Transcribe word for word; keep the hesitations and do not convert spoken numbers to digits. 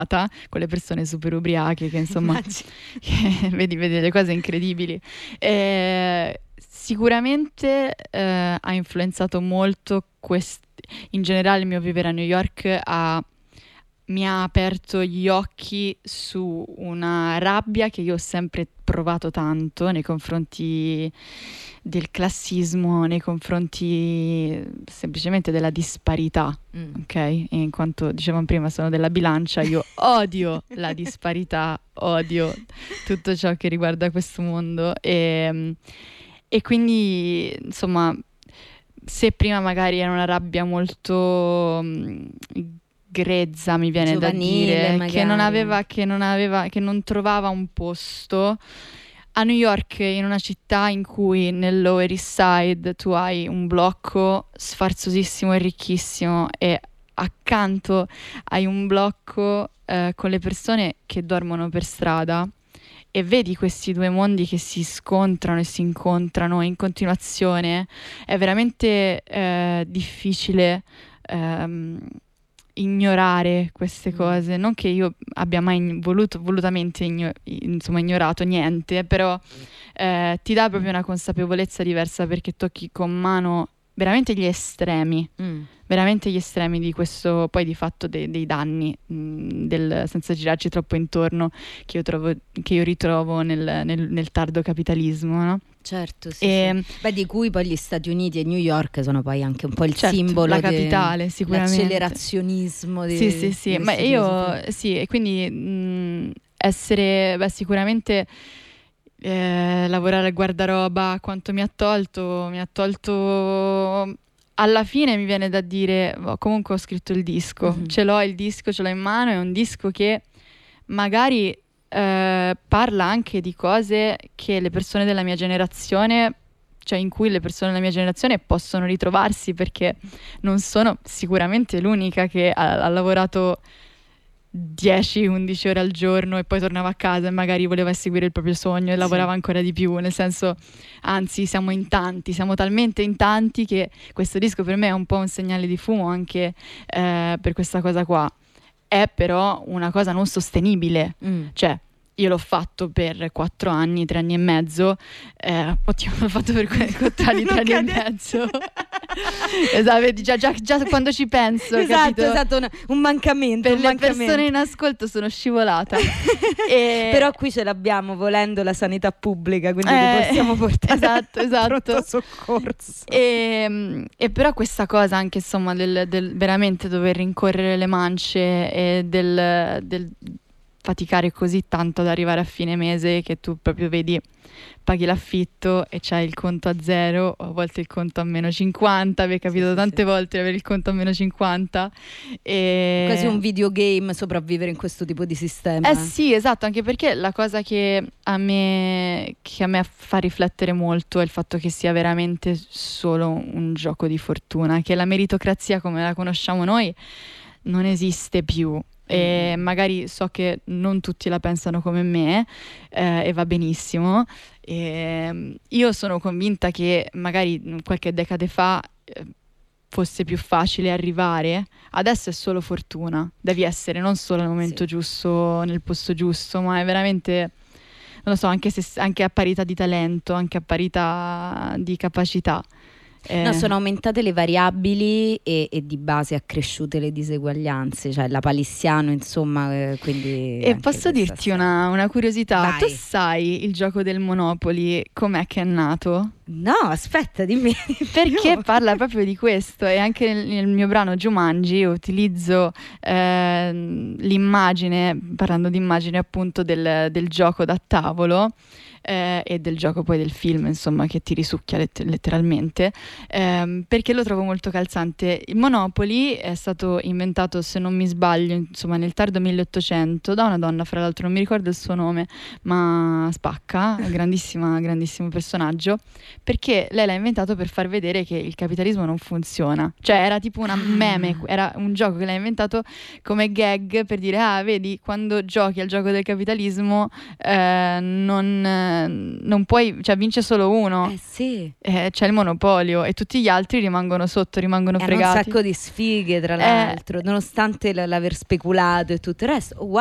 con le persone super ubriache che insomma che vedi, vedi le cose incredibili. Eh, sicuramente eh, ha influenzato molto quest- in generale il mio vivere a New York ha mi ha aperto gli occhi su una rabbia che io ho sempre provato tanto nei confronti del classismo, nei confronti semplicemente della disparità, Mm. ok? E in quanto dicevamo prima sono della bilancia, io odio la disparità, odio tutto ciò che riguarda questo mondo e, e quindi insomma se prima magari era una rabbia molto mh, grezza, mi viene da Giovanile, dire, magari. che non aveva, che non aveva, che non trovava un posto. A New York, in una città in cui nel Lower East Side tu hai un blocco sfarzosissimo e ricchissimo e accanto hai un blocco eh, con le persone che dormono per strada e vedi questi due mondi che si scontrano e si incontrano in continuazione, è veramente eh, difficile ehm, ignorare queste Mm. cose. Non che io abbia mai ign- voluto, volutamente igno- insomma, ignorato niente, però eh, ti dà proprio una consapevolezza diversa perché tocchi con mano veramente gli estremi. Mm. Veramente gli estremi di questo, poi di fatto de- dei danni, mh, del, senza girarci troppo intorno, che io, trovo, che io ritrovo nel, nel- nel tardo capitalismo, no? Certo, sì, E, sì. Beh, di cui poi gli Stati Uniti e New York sono poi anche un po' il certo, simbolo la de- capitale, sicuramente. l'accelerazzionismo di, Sì, sì, sì, di ma queste io, filosofie. sì, e quindi mh, essere, beh, sicuramente eh, lavorare al guardaroba, quanto mi ha tolto, mi ha tolto, alla fine mi viene da dire, boh, comunque ho scritto il disco, Mhm. ce l'ho il disco, ce l'ho in mano, è un disco che magari eh, parla anche di cose che le persone della mia generazione, cioè in cui le persone della mia generazione possono ritrovarsi perché non sono sicuramente l'unica che ha, ha lavorato dieci undici ore al giorno e poi tornava a casa e magari voleva seguire il proprio sogno e lavorava ancora di più, nel senso, anzi siamo in tanti, siamo talmente in tanti che questo disco per me è un po' un segnale di fumo anche eh, per questa cosa qua. È però una cosa non sostenibile, Mm. cioè io l'ho fatto per quattro anni, tre anni e mezzo. Eh, oddio, l'ho fatto per que- quattro anni, tre anni e mezzo. Esatto, vedi, già, già, già quando ci penso, Esatto, capito? esatto, un, un mancamento. Per un le mancamento. persone in ascolto sono scivolata. E- Però qui ce l'abbiamo, volendo, la sanità pubblica, quindi Eh, ti possiamo portare esatto, esatto. pronto soccorso. E, e però questa cosa anche insomma del, del veramente dover rincorrere le mance e del, del faticare così tanto ad arrivare a fine mese che tu proprio vedi paghi l'affitto e c'hai il conto a zero o a volte il conto a meno cinquanta, vi è capitato sì, tante sì. volte di avere il conto a meno cinquanta e... Quasi un videogame sopravvivere in questo tipo di sistema. Eh sì, esatto, anche perché la cosa che a me, che a me fa riflettere molto è il fatto che sia veramente solo un gioco di fortuna, che la meritocrazia come la conosciamo noi non esiste più. E magari so che non tutti la pensano come me eh, e va benissimo. E, io sono convinta che magari qualche decade fa eh, fosse più facile arrivare. Adesso è solo fortuna, devi essere non solo al momento Sì. giusto, nel posto giusto, ma è veramente, non lo so, anche, se, anche a parità di talento, anche a parità di capacità. Eh, No, sono aumentate le variabili e, e di base accresciute le diseguaglianze, cioè la palissiano, insomma, eh, quindi... E anche posso questa dirti storia. una, una curiosità? Vai. Tu sai il gioco del Monopoli com'è che è nato? No, aspetta, dimmi. Perché più. parla proprio di questo e anche nel, nel mio brano Jumanji io utilizzo ehm, l'immagine, parlando di immagine appunto del, del gioco da tavolo eh, e del gioco poi del film, insomma, che ti risucchia let- letteralmente, ehm, perché lo trovo molto calzante. Il Monopoly è stato inventato, se non mi sbaglio, insomma, nel tardo milleottocento da una donna, fra l'altro non mi ricordo il suo nome, ma spacca, grandissima, grandissimo personaggio, perché lei l'ha inventato per far vedere che il capitalismo non funziona. Cioè era tipo una meme, era un gioco che l'ha inventato come gag per dire, ah, vedi, quando giochi al gioco del capitalismo eh, non, eh, non puoi, cioè vince solo uno. Eh sì. Eh, c'è il monopolio e tutti gli altri rimangono sotto, rimangono E hanno fregati. un sacco di sfighe, tra Eh, l'altro, nonostante l- l'aver speculato e tutto il resto.